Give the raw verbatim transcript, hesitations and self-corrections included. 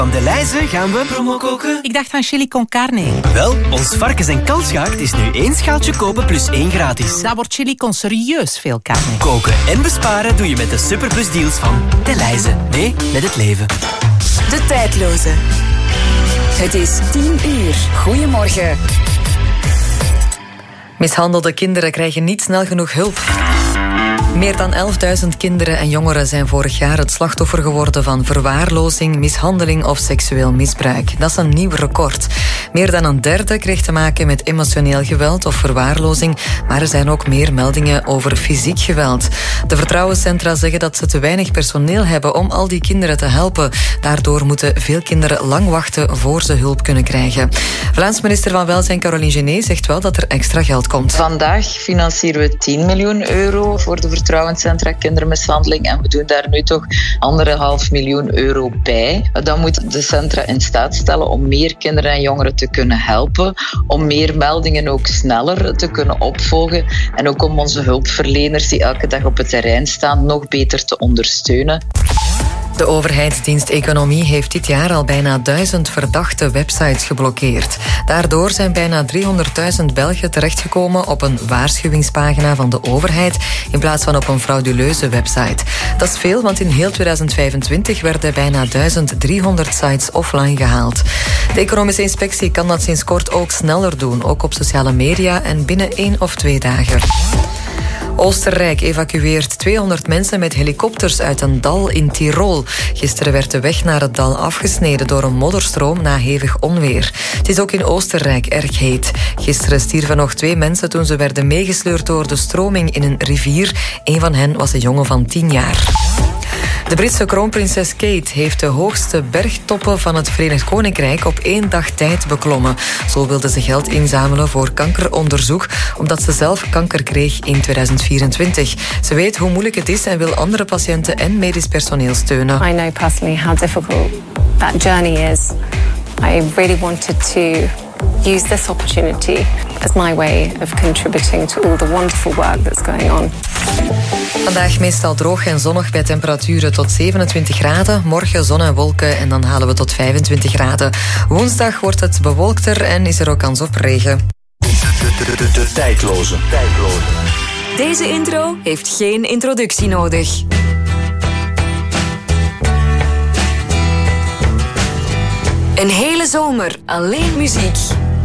Van Delhaize gaan we promo koken. Ik dacht aan chili con carne. Wel, ons varkens- en kalfsgehaakt is nu één schaaltje kopen plus één gratis. Dat wordt chili con serieus veel carne. Koken en besparen doe je met de Superplus deals van Delhaize. Nee, met het leven. De tijdloze. Het is tien uur. Goedemorgen. Mishandelde kinderen krijgen niet snel genoeg hulp. Meer dan elfduizend kinderen en jongeren zijn vorig jaar het slachtoffer geworden van verwaarlozing, mishandeling of seksueel misbruik. Dat is een nieuw record. Meer dan een derde kreeg te maken met emotioneel geweld of verwaarlozing, maar er zijn ook meer meldingen over fysiek geweld. De vertrouwenscentra zeggen dat ze te weinig personeel hebben om al die kinderen te helpen. Daardoor moeten veel kinderen lang wachten voor ze hulp kunnen krijgen. Vlaams minister van Welzijn Caroline Genet zegt wel dat er extra geld komt. Vandaag financieren we tien miljoen euro voor de vertrouwenscentra kindermishandeling en we doen daar nu toch anderhalf miljoen euro bij. Dan moet de centra in staat stellen om meer kinderen en jongeren te kunnen helpen, om meer meldingen ook sneller te kunnen opvolgen en ook om onze hulpverleners die elke dag op het terrein staan nog beter te ondersteunen. De overheidsdienst Economie heeft dit jaar al bijna duizend verdachte websites geblokkeerd. Daardoor zijn bijna driehonderdduizend Belgen terechtgekomen op een waarschuwingspagina van de overheid in plaats van op een frauduleuze website. Dat is veel, want in heel tweeduizend vijfentwintig werden bijna duizend driehonderd sites offline gehaald. De economische inspectie kan dat sinds kort ook sneller doen, ook op sociale media en binnen één of twee dagen. Oostenrijk evacueert tweehonderd mensen met helikopters uit een dal in Tirol. Gisteren werd de weg naar het dal afgesneden door een modderstroom na hevig onweer. Het is ook in Oostenrijk erg heet. Gisteren stierven nog twee mensen toen ze werden meegesleurd door de stroming in een rivier. Een van hen was een jongen van tien jaar. De Britse kroonprinses Kate heeft de hoogste bergtoppen van het Verenigd Koninkrijk op één dag tijd beklommen. Zo wilde ze geld inzamelen voor kankeronderzoek, omdat ze zelf kanker kreeg in tweeduizend vierentwintig. Ze weet hoe moeilijk het is en wil andere patiënten en medisch personeel steunen. I know personally how difficult that journey is. I really wanted to use this opportunity as my way of contributing to all the wonderful work that's going on. Vandaag meestal droog en zonnig bij temperaturen tot zevenentwintig graden. Morgen zon en wolken en dan halen we tot vijfentwintig graden. Woensdag wordt het bewolkter en is er ook kans op regen. De, de, de, de tijdloze. tijdloze. Deze intro heeft geen introductie nodig. Een hele zomer alleen muziek.